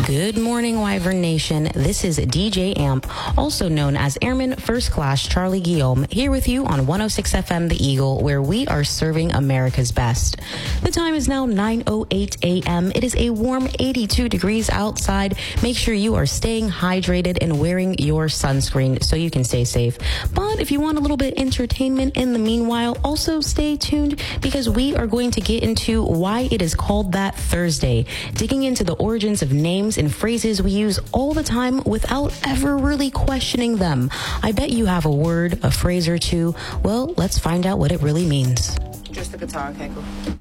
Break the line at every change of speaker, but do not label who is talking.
Good morning, Wyvern Nation. This is DJ Amp, also known as Airman First Class Charlie Guillaume, here with you on 106 FM The Eagle, where we are serving America's best. The time is now 9:08 a.m. It is a warm 82 degrees outside. Make sure you are staying hydrated and wearing your sunscreen so you can stay safe. But if you want a little bit entertainment in the meanwhile, also stay tuned because we are going to get into why it is called that Thursday, digging into the origins of names and phrases we use all the time without ever really questioning them. I bet you have a word, a phrase or two. Well, let's find out what it really means.
Just the guitar, okay, cool.